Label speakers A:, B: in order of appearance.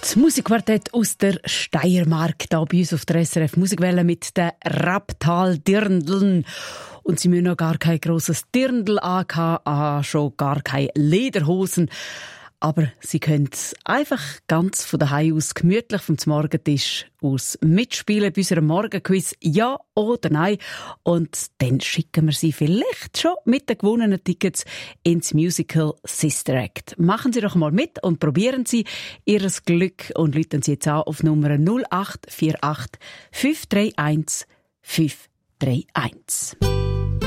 A: Das Musikquartett aus der Steiermark, da bei uns auf der SRF Musikwelle mit den Raptal-Dirndeln. Und sie müssen noch gar kein grosses Dirndl anhaben, schon gar keine Lederhosen. Aber sie können einfach ganz von daheim aus gemütlich vom Morgentisch aus mitspielen bei unserem Morgenquiz Ja oder Nein. Und dann schicken wir sie vielleicht schon mit den gewonnenen Tickets ins Musical Sister Act. Machen Sie doch mal mit und probieren Sie Ihr Glück und rufen Sie jetzt an auf Nummer 0848 531 531.